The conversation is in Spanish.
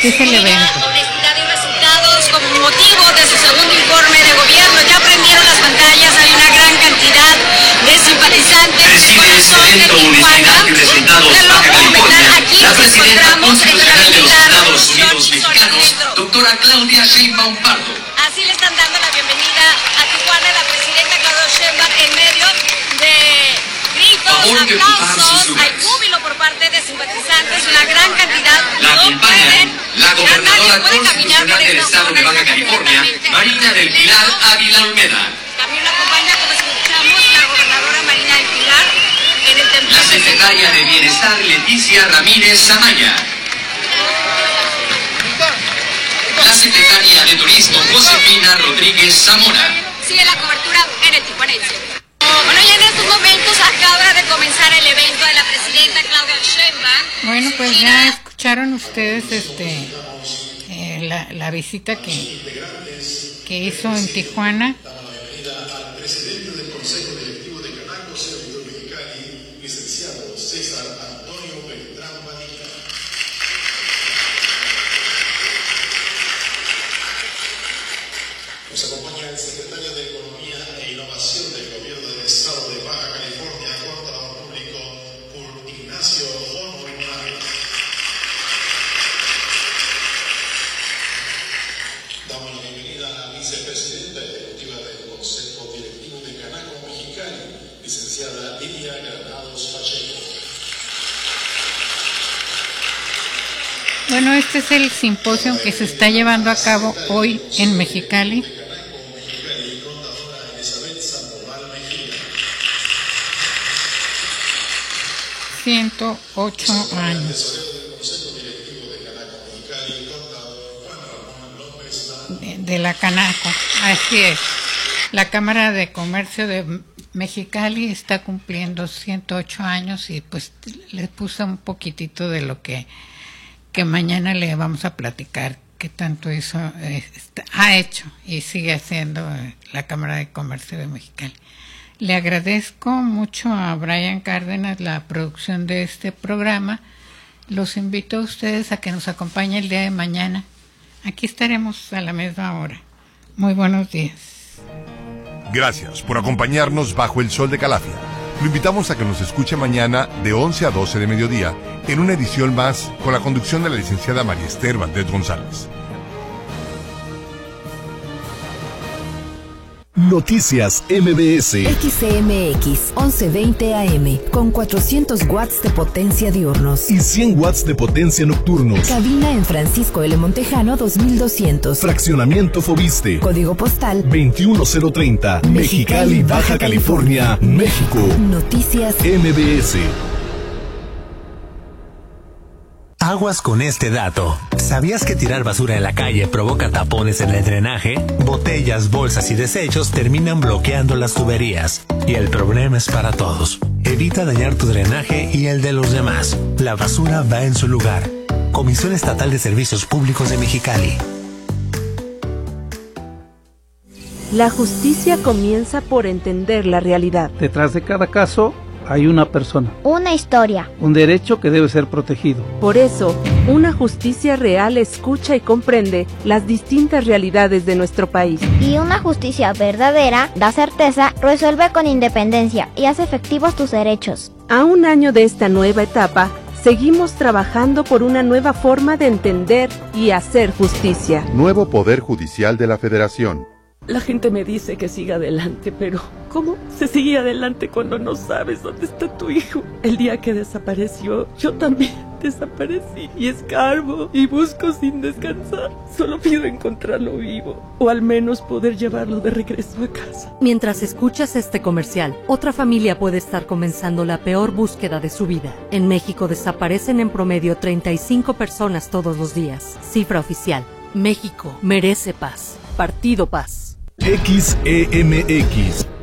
Así es el evento. Honestidad y resultados como motivo de su segundo informe de gobierno. Ya prendieron las pantallas, hay una gran cantidad de simpatizantes. Recibe este evento Honestidad y Resultados Baja California la presidenta constitucional de los Estados Unidos mexicanos, doctora Claudia Sheinbaum Pardo. Así le están dando la bienvenida a Tijuana la presidenta Claudia Sheinbaum en medio de gritos, aplausos, hay júbilo por parte de simpatizantes, una gran cantidad. La acompañan la gobernadora constitucional del estado de Baja California, Marina del Pilar Ávila Olmeda. También la acompaña, como escuchamos, la gobernadora Marina del Pilar en el templo. La secretaria de Bienestar Leticia Ramírez Amaya. La secretaria de Turismo Josefina Rodríguez Zamora. Sigue la cobertura en el tijuanense. Bueno, y en estos momentos acaba de comenzar el evento de la presidenta Claudia Sheinbaum. Bueno, pues ya escucharon ustedes la visita que hizo en Tijuana. Al presidente del Consejo Directivo de Canaco, Servidor Mexicali, licenciado César Antonio Beltrán Padilla. Nos acompaña el secretario de Economía e Innovación del Gobierno del Estado de Baja California, contador público, por Ignacio Jono Hernández. Damos la bienvenida a la vicepresidenta ejecutiva del Consejo Directivo de Canaco Mexicali, licenciada Lidia Granados Pacheco. Bueno, este es el simposio que se está llevando a cabo hoy en Mexicali. 108 años de la Canaco, así es. La Cámara de Comercio de Mexicali está cumpliendo 108 años y pues les puse un poquitito de lo que mañana le vamos a platicar, qué tanto hizo, ha hecho y sigue haciendo la Cámara de Comercio de Mexicali. Le agradezco mucho a Brian Cárdenas la producción de este programa. Los invito a ustedes a que nos acompañen el día de mañana. Aquí estaremos a la misma hora. Muy buenos días. Gracias por acompañarnos bajo el sol de Calafia. Lo invitamos a que nos escuche mañana de 11 a 12 de mediodía en una edición más con la conducción de la licenciada María Esther Valdés González. Noticias MBS. XCMX 1120 AM con 400 watts de potencia diurnos y 100 watts de potencia nocturnos. Cabina en Francisco L. Montejano 2200. Fraccionamiento Fobiste. Código postal 21030. Mexicali, Baja California, México. Noticias MBS. Aguas con este dato. ¿Sabías que tirar basura en la calle provoca tapones en el drenaje? Botellas, bolsas y desechos terminan bloqueando las tuberías. Y el problema es para todos. Evita dañar tu drenaje y el de los demás. La basura va en su lugar. Comisión Estatal de Servicios Públicos de Mexicali. La justicia comienza por entender la realidad. Detrás de cada caso hay una persona, una historia, un derecho que debe ser protegido. Por eso, una justicia real escucha y comprende las distintas realidades de nuestro país. Y una justicia verdadera da certeza, resuelve con independencia y hace efectivos tus derechos. A un año de esta nueva etapa, seguimos trabajando por una nueva forma de entender y hacer justicia. Nuevo Poder Judicial de la Federación. La gente me dice que siga adelante, pero ¿cómo se sigue adelante cuando no sabes dónde está tu hijo? El día que desapareció, yo también desaparecí y escarbo y busco sin descansar. Solo pido encontrarlo vivo o al menos poder llevarlo de regreso a casa. Mientras escuchas este comercial, otra familia puede estar comenzando la peor búsqueda de su vida. En México desaparecen en promedio 35 personas todos los días. Cifra oficial. México merece paz. Partido Paz. XEMX